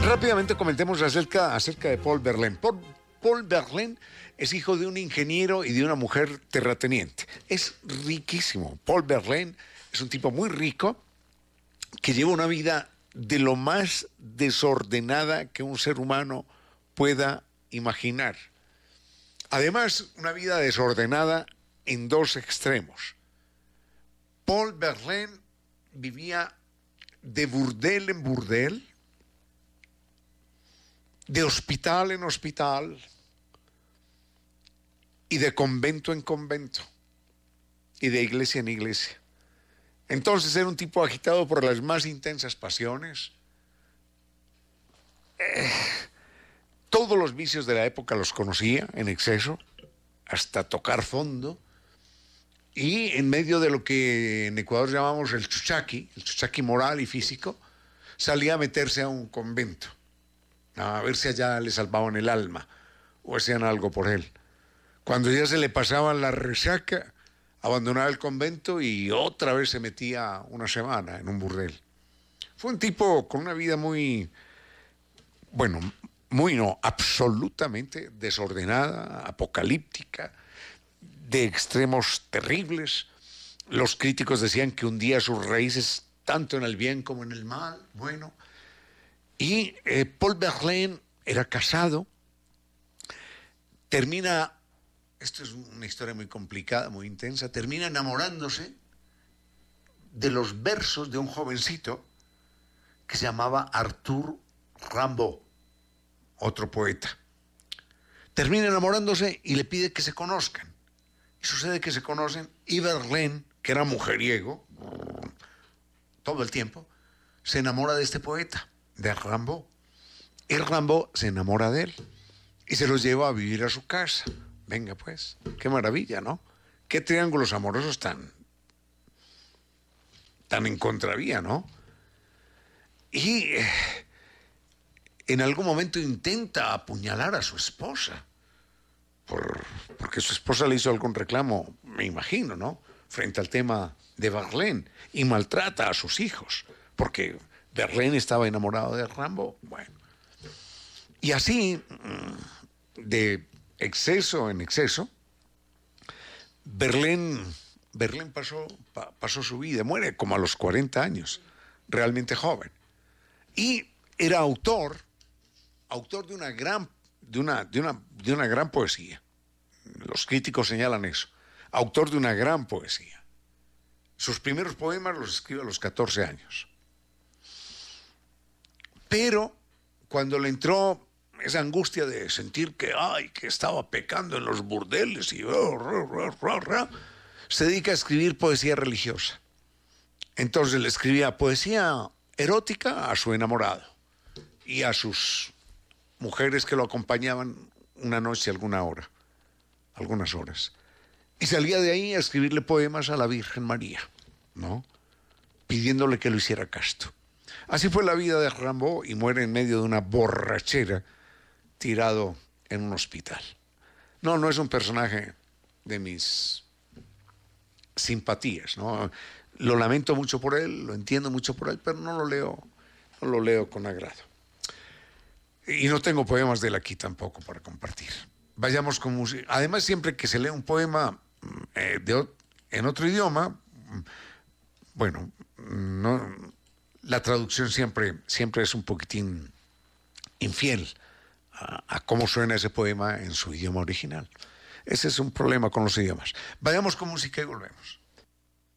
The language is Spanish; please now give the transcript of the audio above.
Rápidamente comentemos acerca de Paul Verlaine. Paul Verlaine es hijo de un ingeniero y de una mujer terrateniente. Es riquísimo. Paul Verlaine es un tipo muy rico que lleva una vida de lo más desordenada que un ser humano pueda imaginar. Además, una vida desordenada en dos extremos. Paul Verlaine vivía de burdel en burdel, de hospital en hospital y de convento en convento y de iglesia en iglesia. Entonces era un tipo agitado por las más intensas pasiones. Todos los vicios de la época los conocía en exceso, hasta tocar fondo. Y en medio de lo que en Ecuador llamamos el chuchaqui moral y físico, salía a meterse a un convento, a ver si allá le salvaban el alma o hacían algo por él. Cuando ya se le pasaba la resaca, abandonaba el convento y otra vez se metía una semana en un burdel. Fue un tipo con una vida absolutamente desordenada, apocalíptica, de extremos terribles. Los críticos decían que hundía sus raíces tanto en el bien como en el mal. Bueno, y Paul Verlaine era casado, esto es una historia muy complicada, muy intensa, termina enamorándose de los versos de un jovencito que se llamaba Arthur Rimbaud, otro poeta. Termina enamorándose y le pide que se conozcan. Y sucede que se conocen y Verlaine, que era mujeriego todo el tiempo, se enamora de este poeta, de Rimbaud. Y Rimbaud se enamora de él y se los lleva a vivir a su casa. Venga pues, qué maravilla, ¿no? Qué triángulos amorosos tan en contravía, ¿no? Y en algún momento intenta apuñalar a su esposa, porque su esposa le hizo algún reclamo, me imagino, ¿no?, frente al tema de Verlaine, y maltrata a sus hijos, porque Verlaine estaba enamorado de Rimbaud. Bueno, y así, de exceso en exceso, Verlaine pasó su vida, muere como a los 40 años, realmente joven, y era autor de una gran poesía. Los críticos señalan eso. Autor de una gran poesía. Sus primeros poemas los escribe a los 14 años. Pero cuando le entró esa angustia de sentir que estaba pecando en los burdeles y se dedica a escribir poesía religiosa. Entonces le escribía poesía erótica a su enamorado y a sus mujeres que lo acompañaban una noche, algunas horas. Y salía de ahí a escribirle poemas a la Virgen María, ¿no?, pidiéndole que lo hiciera casto. Así fue la vida de Rimbaud y muere en medio de una borrachera, tirado en un hospital. No es un personaje de mis simpatías, ¿no? Lo lamento mucho por él, lo entiendo mucho por él, pero no lo leo con agrado. Y no tengo poemas de él aquí tampoco para compartir. Vayamos con música. Además, siempre que se lee un poema en otro idioma, la traducción siempre es un poquitín infiel a cómo suena ese poema en su idioma original. Ese es un problema con los idiomas. Vayamos con música y volvemos.